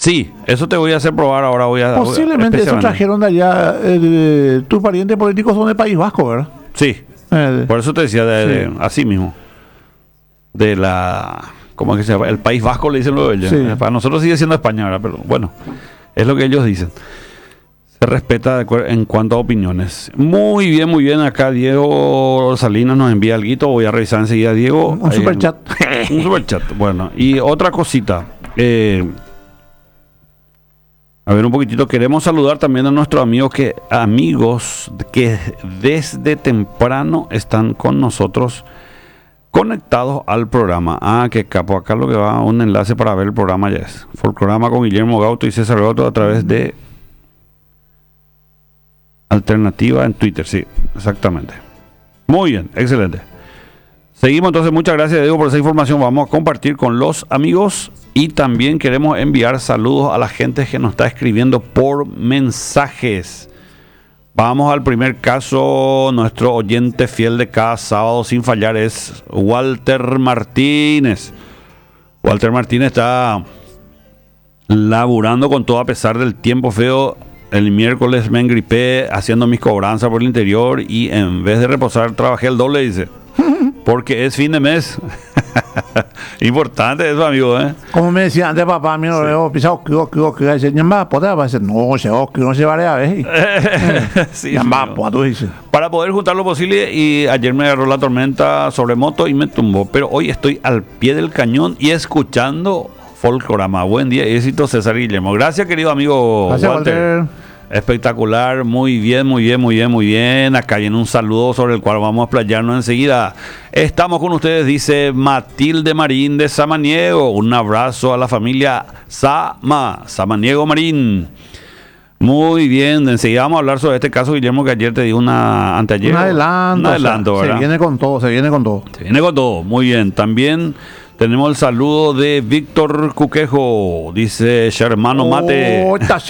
Sí, eso te voy a hacer probar ahora. Posiblemente eso trajeron de allá. Tus parientes políticos son del País Vasco, ¿verdad? Sí, por eso te decía así mismo. De la... ¿Cómo es que se llama? El País Vasco le dicen luego ellos. Sí. Para nosotros sigue siendo España, ¿verdad? Pero bueno, es lo que ellos dicen. Se respeta en cuanto a opiniones. Muy bien. Acá Diego Salinas nos envía algo. Voy a revisar enseguida, Diego. Un superchat. Un superchat. Bueno, y otra cosita. A ver un poquitito. Queremos saludar también a nuestros amigos que desde temprano están con nosotros conectados al programa. Qué capo. Acá lo que va un enlace para ver el programa ya es. Folclorama con Guillermo Gauto y César Gauto a través de Alternativa en Twitter. Sí, exactamente. Muy bien, excelente. Seguimos entonces. Muchas gracias, Diego, por esa información. Vamos a compartir con los amigos y también queremos enviar saludos a la gente que nos está escribiendo por mensajes. Vamos al primer caso. Nuestro oyente fiel de cada sábado sin fallar es Walter Martínez. Walter Martínez está laburando con todo a pesar del tiempo feo. El miércoles me engripé haciendo mis cobranzas por el interior y en vez de reposar trabajé el doble, dice. Porque es fin de mes. Importante eso, amigo, ¿eh? Como me decía antes papá, mi no pisado que dice, "Ñamba, poder va a decir, no, que no se vale a ver." Sí, "Ñamba, tú dices." Para poder juntar lo posible y ayer me agarró la tormenta sobre moto y me tumbó, pero hoy estoy al pie del cañón y escuchando Folclorama. Buen día, éxito, César Guillermo. Gracias, querido amigo. Gracias, Walter. Espectacular, muy bien. Acá viene un saludo sobre el cual vamos a playarnos enseguida. Estamos con ustedes, dice Matilde Marín de Samaniego. Un abrazo a la familia Samaniego Marín. Muy bien, enseguida vamos a hablar sobre este caso, Guillermo, que ayer te di anteayer. Un adelanto, ¿verdad? Se viene con todo. Muy bien. También tenemos el saludo de Víctor Cuquejo, dice Shermano Mate.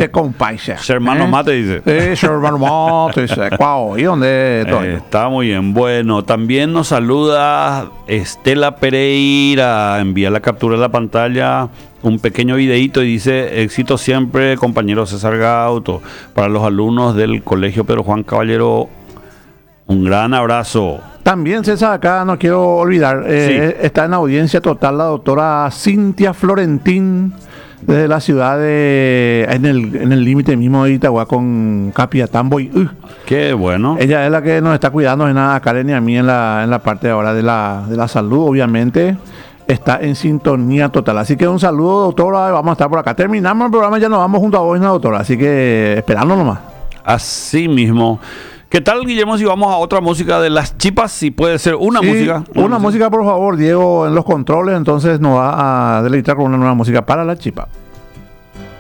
Shermano Mate dice. Shermano Mate dice. Wow, ¿y dónde estoy? Está muy bien. Bueno, también nos saluda Estela Pereira, envía la captura de la pantalla, un pequeño videíto y dice: éxito siempre, compañero César Gauto. Para los alumnos del Colegio Pedro Juan Caballero, un gran abrazo. También, César, acá no quiero olvidar, está en audiencia total la doctora Cintia Florentín, desde la ciudad en el límite mismo de Itagua con Capiatán. Qué bueno. Ella es la que nos está cuidando a Karen y a mí en la parte ahora de la salud, obviamente. Está en sintonía total. Así que un saludo, doctora. Vamos a estar por acá. Terminamos el programa y ya nos vamos junto a vos, doctora. Así que esperando nomás. Así mismo. ¿Qué tal, Guillermo, si vamos a otra música de las chipas? Si puede ser una música. Una música, por favor, Diego, en los controles. Entonces nos va a deleitar con una nueva música para la chipa.